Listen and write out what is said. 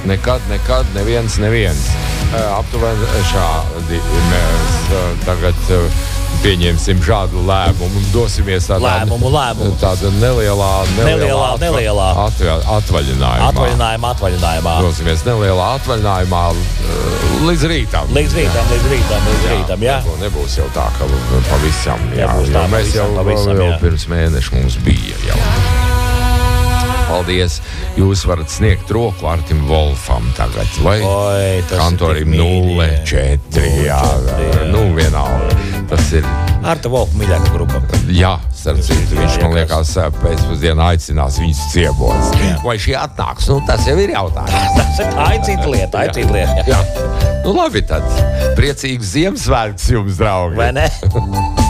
Nekad neviens. Aptuveni šādi mēs tagad pieņemsim šādu lēmumu un dosimies tāda nelielā atvaļinājumā. Dosimies nelielā atvaļinājumā līdz rītam, jā. Nebūs jau tā, ka pavisam, jā. Mēs jau pirms mēneša mums bija jau. Paldies. Jūs varat sniegt roku Artim Wolfam tagad, vai kantorim 04, jā, vienalga. Tas ir Arta Wolfa mīļākā grupa. Jā, starp citu, viņš man liekas pēcpusdienā aicinās viņus ciemos. Vai šī atnāks? Tas jau ir jautājums. Tā ir cita lieta. Jā. Labi tad. Priecīgs Ziemassvētkus jums, draugi. Vai ne?